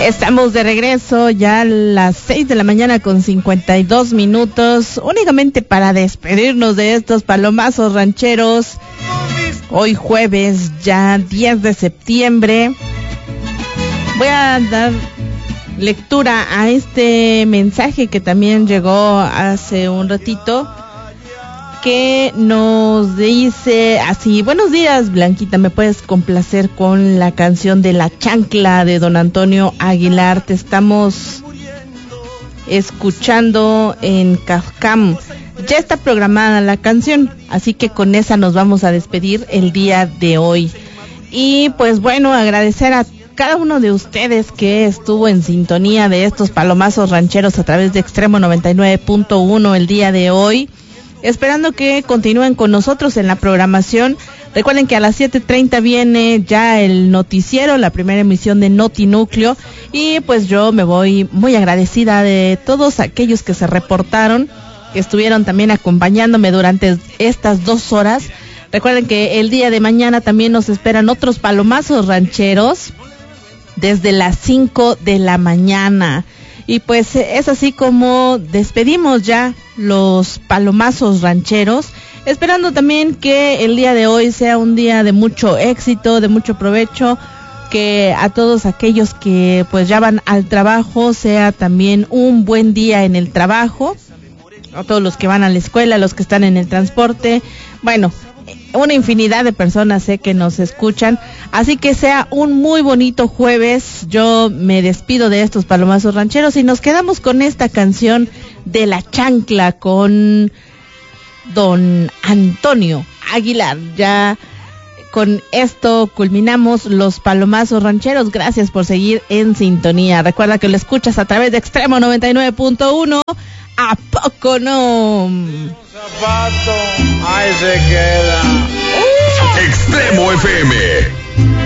Estamos de regreso ya a las 6 de la mañana con 52 minutos, únicamente para despedirnos de estos palomazos rancheros. Hoy jueves, ya 10 de septiembre, voy a dar lectura a este mensaje que también llegó hace un ratito, que nos dice así: buenos días, Blanquita, ¿me puedes complacer con la canción de La Chancla de don Antonio Aguilar? Te estamos escuchando en Cafcam. Ya está programada la canción, así que con esa nos vamos a despedir el día de hoy. Y pues bueno, agradecer a cada uno de ustedes que estuvo en sintonía de estos palomazos rancheros a través de Extremo 99.1 el día de hoy. Esperando que continúen con nosotros en la programación. Recuerden que a las 7:30 viene ya el noticiero, la primera emisión de Notinúcleo. Y pues yo me voy muy agradecida de todos aquellos que se reportaron, que estuvieron también acompañándome durante estas 2 horas. Recuerden que el día de mañana también nos esperan otros palomazos rancheros desde las 5 de la mañana. Y pues es así como despedimos ya los palomazos rancheros, esperando también que el día de hoy sea un día de mucho éxito, de mucho provecho, que a todos aquellos que pues ya van al trabajo sea también un buen día en el trabajo, a todos los que van a la escuela, los que están en el transporte, bueno, una infinidad de personas sé que nos escuchan, así que sea un muy bonito jueves. Yo me despido de estos palomazos rancheros y nos quedamos con esta canción de La Chancla con don Antonio Aguilar. Ya con esto culminamos los palomazos rancheros. Gracias por seguir en sintonía. Recuerda que lo escuchas a través de Extremo 99.1. ¿A poco no? Zapato, ahí se queda. Extremo FM.